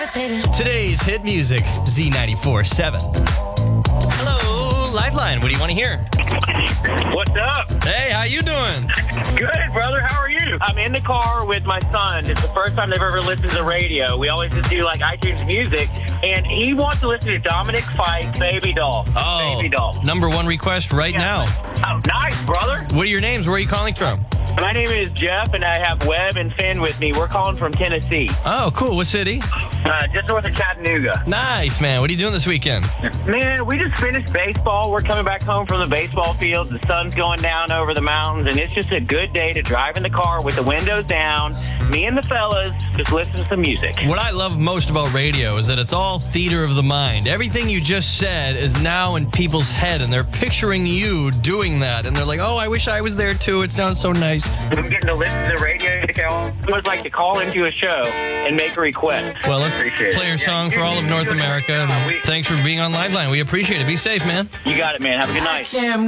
Today's hit music, Z94.7. Hello, Lifeline. What do you want to hear? What's up? Hey, how you doing? Good, brother. How are you? I'm in the car with my son. It's the first time they've ever listened to the radio. We always just do like iTunes music, and he wants to listen to Dominic Fike, Baby Doll. Oh, Baby Doll. number one request right now. Oh, nice, brother. What are your names? Where are you calling from? My name is Jeff, and I have Webb and Finn with me. We're calling from Tennessee, Oh, cool. What city? just north of Chattanooga. Nice, man. What are you doing this weekend? Man, we just finished baseball. We're coming back home from the baseball fields. The sun's going down over the mountains, and it's just a good day to drive in the car with the windows down. Me and the fellas just listen to some music. What I love most about radio is that it's all theater of the mind. Everything you just said is now in people's head, and they're picturing you doing that. And they're like, oh, I wish I was there, too. It sounds so nice. I'm getting to listen to the radio. I would like to call into a show and make a request. Well, let's Appreciate it. play your song for all of North America. And thanks for being on Lifeline. We appreciate it. Be safe, man. You got it, man. Have a good night.